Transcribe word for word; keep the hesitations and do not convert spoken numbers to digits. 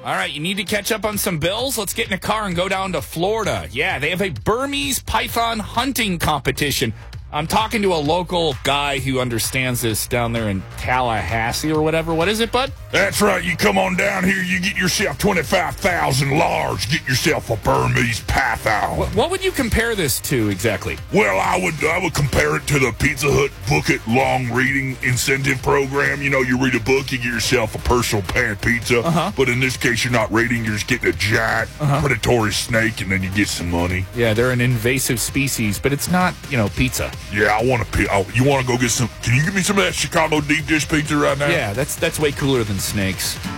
All right, you need to catch up on some bills? Let's get in a car and go down to Florida. Yeah, they have a Burmese python hunting competition. I'm talking to a local guy who understands this down there in Tallahassee or whatever. What is it, bud? That's right. You come on down here, you get yourself twenty-five thousand large, get yourself a Burmese python. What, what would you compare this to exactly? Well, I would I would compare it to the Pizza Hut Book It Long Reading Incentive Program. You know, you read a book, you get yourself a personal pan pizza. Uh-huh. But in this case, you're not reading, you're just getting a giant uh-huh. predatory snake, and then you get some money. Yeah, they're an invasive species, but it's not, you know, pizza. Yeah, I want to. Oh, you want to go get some? Can you give me some of that Chicago deep dish pizza right now? Yeah, that's that's way cooler than snakes.